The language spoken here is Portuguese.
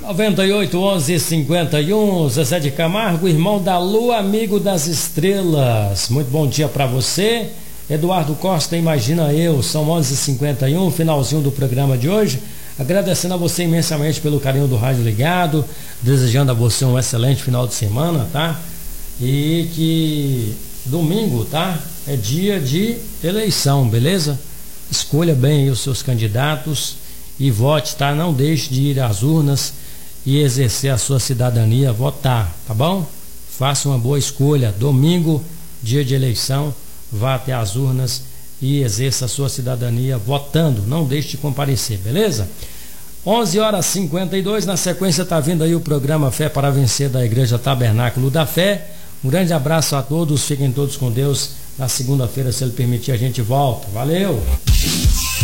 98 11 51, Zezé de Camargo, irmão da Lua, amigo das estrelas. Muito bom dia para você. Eduardo Costa, imagina eu, são 11h51, finalzinho do programa de hoje. Agradecendo a você imensamente pelo carinho do rádio ligado, desejando a você um excelente final de semana, tá? E que domingo, tá? É dia de eleição, beleza? Escolha bem aí os seus candidatos e vote, tá? Não deixe de ir às urnas e exercer a sua cidadania, votar, tá bom? Faça uma boa escolha. Domingo, dia de eleição, vá até as urnas e exerça a sua cidadania votando. Não deixe de comparecer, beleza? 11h52, na sequência tá vindo aí o programa Fé para Vencer da Igreja Tabernáculo da Fé. Um grande abraço a todos, fiquem todos com Deus. Na segunda-feira, se Ele permitir, a gente volta. Valeu!